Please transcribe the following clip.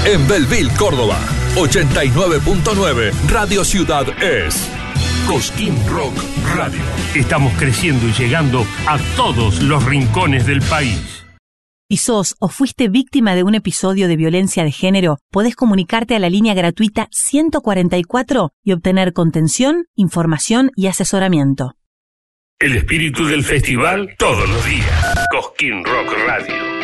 En Belleville, Córdoba, 89.9 Radio Ciudad es Cosquín Rock Radio. Estamos creciendo y llegando a todos los rincones del país. Si sos o fuiste víctima de un episodio de violencia de género, podés comunicarte a la línea gratuita 144 y obtener contención, información y asesoramiento. El espíritu del festival todos los días. Cosquín Rock Radio.